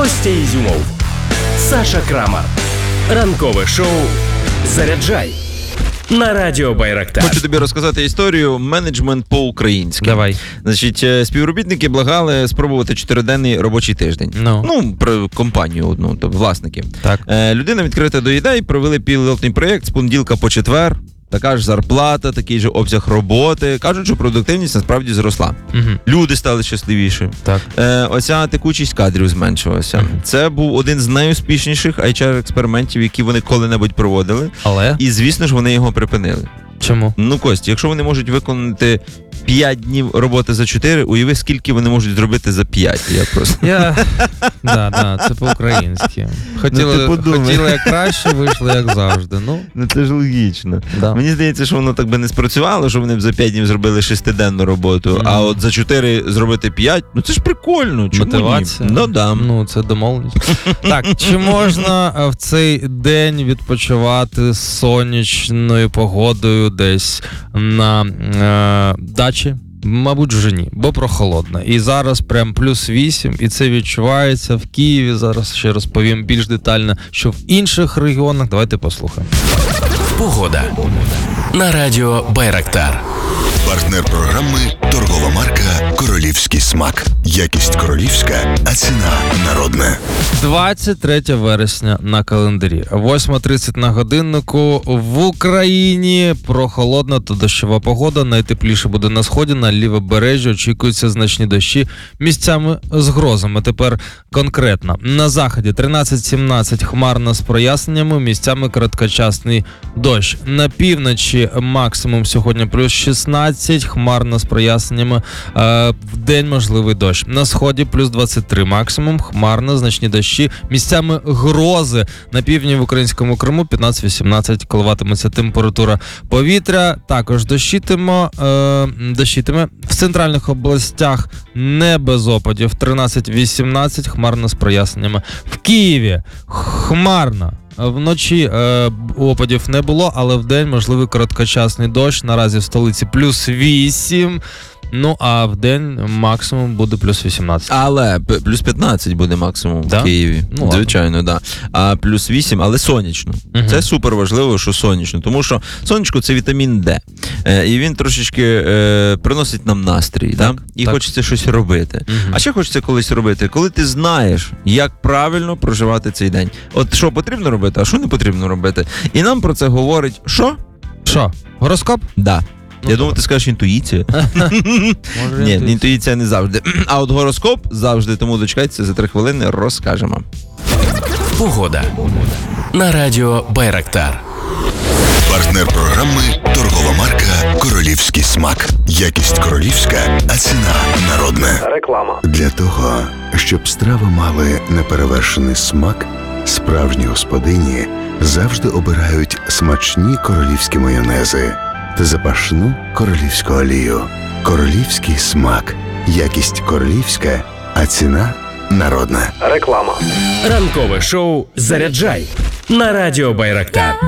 Костя Ізюмов, Саша Крамар. Ранкове шоу «Заряджай» на Радіо Байрактар. Хочу тобі розказати історію «Менеджмент по-українськи». Давай. Значить, співробітники благали спробувати 4-денний робочий тиждень. Ну, про компанію одну, тобто власники. Так. Людина відкрита до ідей, провели пілотний проєкт з понеділка по четвер. Така ж зарплата, такий же обсяг роботи. Кажуть, що продуктивність насправді зросла. Люди стали щасливіші. Так. Оця текучість кадрів зменшилася. Це був один з найуспішніших HR-експериментів, які вони коли-небудь проводили. Але? І, звісно ж, вони його припинили. Чому? Ну, Кость, якщо вони можуть виконати 5 днів роботи за 4, уяви, скільки вони можуть зробити за 5. Да, це по-українськи. Хотіли як краще, вийшло як завжди. Ну, це ж логічно. Да. Мені здається, що воно так би не спрацювало, що вони б за 5 днів зробили 6-денну роботу, а от за 4 зробити 5, ну це ж прикольно. Чому мотивація. Ні? Ну, да. Ну, це домовленість. Так, чи можна в цей день відпочивати з сонячною погодою десь на дачі? Мабуть, вже ні, бо прохолодно. І зараз прям +8, і це відчувається в Києві. Зараз ще розповім більш детально, що в інших регіонах. Давайте послухаємо. Погода на Радіо Байрактар. Партнер програми – торгова марка «Королівський смак». Якість королівська, а ціна народна. 23 вересня на календарі. 8:30 на годиннику. В Україні прохолодна та дощова погода. Найтепліше буде на сході, на лівобережжі. Очікуються значні дощі, місцями з грозами. Тепер конкретно. На заході 13-17 хмарно з проясненнями, місцями короткочасний дощ. На півночі максимум сьогодні +16, хмарно з проясненнями. В день можливий дощ. На сході +23 максимум, хмарно, значні дощі, місцями грози. На півдні в українському Криму 15-18 коливатиметься температура повітря. Також дощитиме. В центральних областях не без опадів. 13-18, хмарно з проясненнями. В Києві хмарно. Вночі опадів не було, але вдень можливий короткочасний дощ. Наразі в столиці +8. Ну, а в день максимум буде +18. Але +15 буде максимум в Києві. Ну, звичайно, да. А +8, але сонячно. Це супер важливо, що сонячно. Тому що сонечко – це вітамін Д. І він трошечки приносить нам настрій. Так, і хочеться щось робити. А ще хочеться колись робити, коли ти знаєш, як правильно проживати цей день. От що потрібно робити, а що не потрібно робити. І нам про це говорить що? Що? Гороскоп? Да. Я думав, ти скажеш інтуїція. Ні, інтуїція не завжди. А от гороскоп завжди, тому дочекайтеся, за 3 хвилини розкажемо. Погода на Радіо Байрактар. Партнер програми – торгова марка «Королівський смак». Якість королівська, а ціна народна. Реклама. Для того, щоб страви мали неперевершений смак, справжні господині завжди обирають смачні королівські майонези та запашну королівську олію. Королівський смак. Якість королівська, а ціна народна. Реклама. Ранкове шоу «Заряджай» на Радіо Байрактар.